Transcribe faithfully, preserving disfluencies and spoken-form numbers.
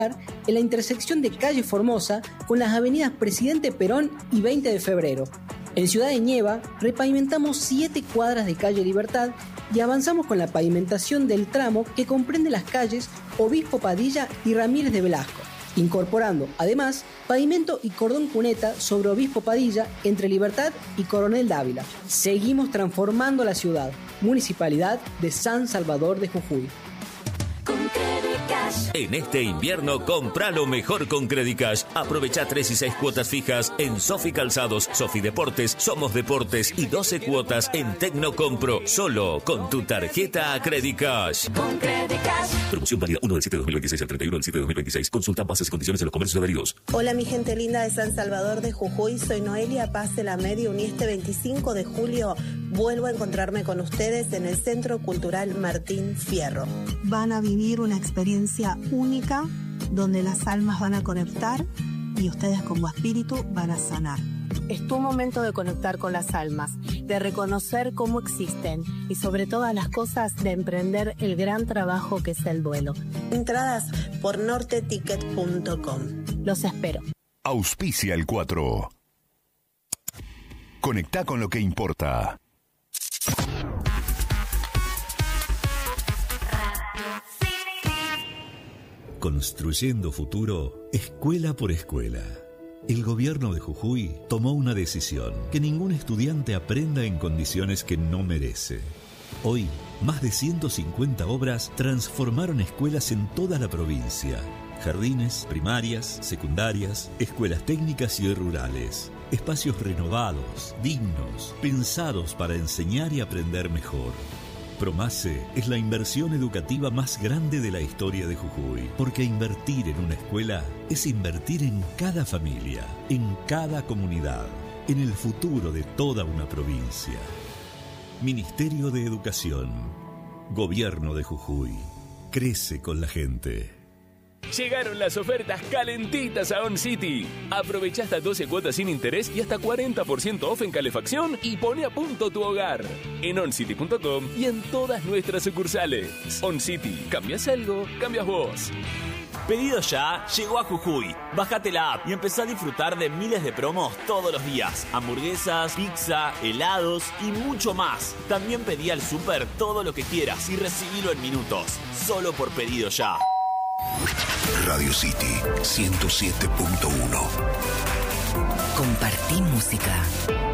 en la intersección de calle Formosa con las avenidas Presidente Perón y veinte de febrero. En Ciudad de Nieva repavimentamos siete cuadras de calle Libertad y avanzamos con la pavimentación del tramo que comprende las calles Obispo Padilla y Ramírez de Velasco, incorporando además pavimento y cordón cuneta sobre Obispo Padilla entre Libertad y Coronel Dávila. Seguimos transformando la ciudad. Municipalidad de San Salvador de Jujuy. En este invierno, compra lo mejor con Credicash. Aprovecha tres y seis cuotas fijas en Sofi Calzados, Sofi Deportes, Somos Deportes y doce cuotas en Tecnocompro. Solo con tu tarjeta Credicash. Con Credicash. Promoción válida uno del siete de dos mil veintiséis al treinta y uno del siete de dos mil veintiséis. Consulta bases y condiciones en los comercios adheridos. Hola mi gente linda de San Salvador de Jujuy. Soy Noelia Paz de la Medium y este veinticinco de julio vuelvo a encontrarme con ustedes en el Centro Cultural Martín Fierro. Van a vivir una experiencia única donde las almas van a conectar y ustedes como espíritu van a sanar. Es tu momento de conectar con las almas, de reconocer cómo existen y sobre todas las cosas de emprender el gran trabajo que es el duelo. Entradas por norte ticket punto com. Los espero. Auspicia el cuatro. Conectá con lo que importa. Construyendo futuro, escuela por escuela. El gobierno de Jujuy tomó una decisión: que ningún estudiante aprenda en condiciones que no merece. Hoy, más de ciento cincuenta obras transformaron escuelas en toda la provincia. Jardines, primarias, secundarias, escuelas técnicas y rurales. Espacios renovados, dignos, pensados para enseñar y aprender mejor. Promase es la inversión educativa más grande de la historia de Jujuy, porque invertir en una escuela es invertir en cada familia, en cada comunidad, en el futuro de toda una provincia. Ministerio de Educación, Gobierno de Jujuy, crece con la gente. Llegaron las ofertas calentitas a On City. Aprovecha hasta doce cuotas sin interés y hasta cuarenta por ciento off en calefacción y pone a punto tu hogar. En on city punto com y en todas nuestras sucursales. On City, ¿cambias algo? Cambias vos. Pedido Ya llegó a Jujuy. Bájate la app y empezá a disfrutar de miles de promos todos los días. Hamburguesas, pizza, helados y mucho más. También pedí al súper todo lo que quieras y recibilo en minutos. Solo por Pedido Ya. Radio City ciento siete punto uno. Compartí música.